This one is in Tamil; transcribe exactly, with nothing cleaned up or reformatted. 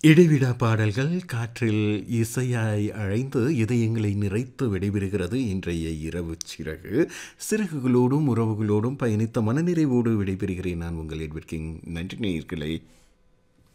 இடைவிடா பாடல்கள் காற்றில் இசையாய் அழைந்து இதயங்களை நிறைத்து விடைபெறுகிறது இன்றைய இரவு சிறகு. சிறகுகளோடும் உறவுகளோடும் பயணித்த மனநிறைவோடு விடைபெறுகிறேன் நான் உங்கள் எட்வர்ட் கிங். நன்றி நேயர்களே.